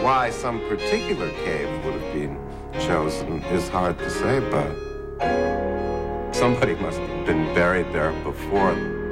Why some particular cave would have been chosen is hard to say, but somebody must have been buried there before